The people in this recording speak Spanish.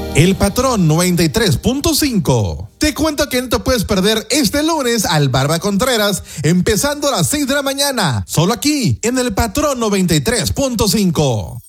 El Patrón 93.5. Te cuento que no te puedes perder este lunes al Barba Contreras, empezando a las 6 de la mañana, solo aquí en El Patrón 93.5.